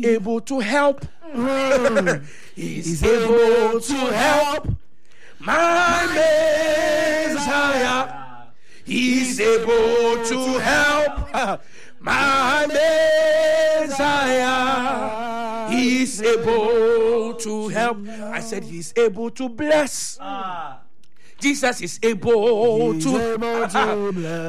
able to help. He's able to help my Messiah. He's able to help my Messiah. He's able to help. I said he's able to bless. Jesus is able to bless.